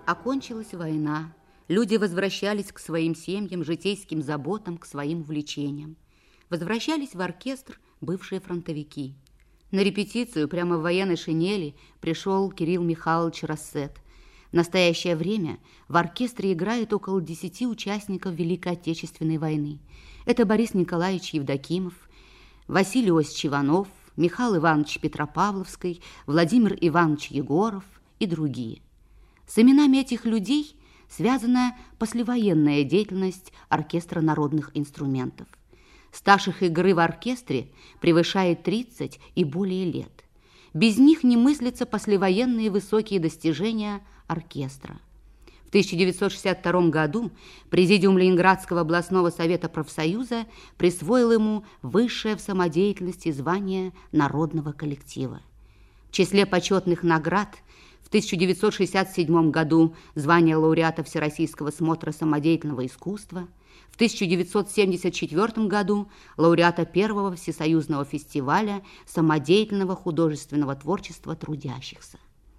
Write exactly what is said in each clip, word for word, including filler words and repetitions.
Окончилась война. Люди возвращались к своим семьям, житейским заботам, к своим увлечениям. Возвращались в оркестр бывшие фронтовики. На репетицию прямо в военной шинели пришел Кирилл Михайлович Рассет. В настоящее время в оркестре играет около десяти участников Великой Отечественной войны. Это Борис Николаевич Евдокимов, Василий Осич Иванов, Михаил Иванович Петропавловский, Владимир Иванович Егоров и другие. С именами этих людей связана послевоенная деятельность оркестра народных инструментов. Стаж их игры в оркестре превышает тридцать и более лет. Без них не мыслятся послевоенные высокие достижения оркестра. В тысяча девятьсот шестьдесят втором году Президиум Ленинградского областного совета профсоюза присвоил ему высшее в самодеятельности звание народного коллектива. В числе почетных наград в тысяча девятьсот шестьдесят седьмом году звание лауреата Всероссийского смотра самодеятельного искусства, в тысяча девятьсот семьдесят четвёртом году лауреата первого всесоюзного фестиваля самодеятельного художественного творчества трудящихся.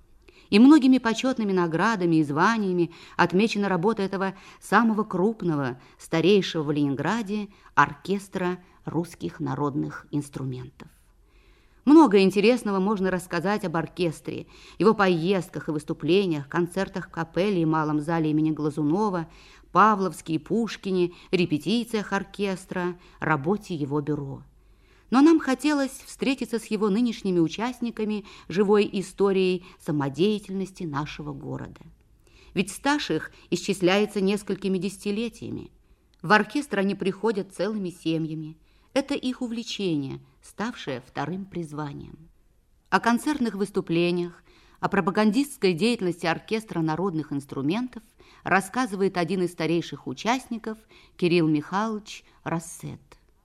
И многими почетными наградами и званиями отмечена работа этого самого крупного, старейшего в Ленинграде оркестра русских народных инструментов. Много интересного можно рассказать об оркестре, его поездках и выступлениях, концертах в капелле и малом зале имени Глазунова, Павловске и Пушкине, репетициях оркестра, работе его бюро. Но нам хотелось встретиться с его нынешними участниками живой историей самодеятельности нашего города. Ведь стаж их исчисляется несколькими десятилетиями. В оркестр они приходят целыми семьями. Это их увлечение, ставшее вторым призванием. О концертных выступлениях, о пропагандистской деятельности оркестра народных инструментов рассказывает один из старейших участников Кирилл Михайлович Рассет.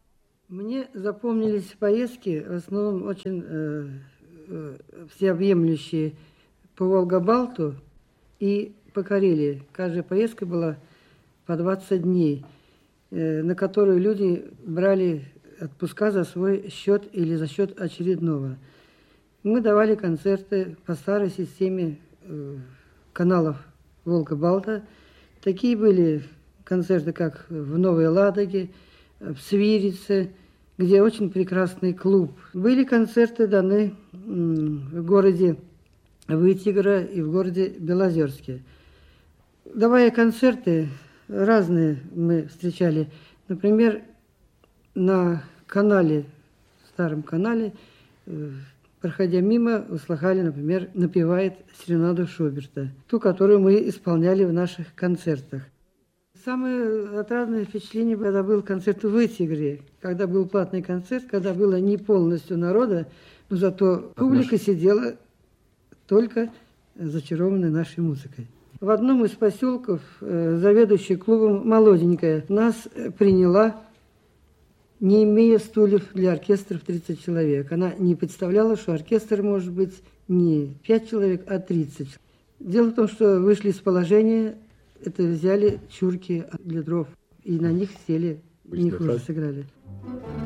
Мне запомнились поездки, в основном очень э, э, всеобъемлющие, по Волгобалту и по Карелии. Каждая поездка была по двадцать дней, э, на которую люди брали отпуска за свой счет или за счет очередного. Мы давали концерты по старой системе э, каналов Волга-Балта. Такие были концерты, как в Новой Ладоге, в Свирице, где очень прекрасный клуб. Были концерты даны в городе Вытегра и в городе Белозерске. Давая концерты, разные мы встречали. Например, на канале, старом канале, проходя мимо, услыхали, например, напевает серенаду Шуберта, ту, которую мы исполняли в наших концертах. Самое отрадное впечатление, когда был концерт в Вытегре, когда был платный концерт, когда было не полностью народа, но зато публика сидела только зачарованная нашей музыкой. В одном из поселков заведующая клубом «Молоденькая» нас приняла, не имея стульев для оркестра в тридцать человек. Она не представляла, что оркестр может быть не пять человек, а тридцать. Дело в том, что вышли из положения, это взяли чурки для дров, и на них сели, в них уже сыграли.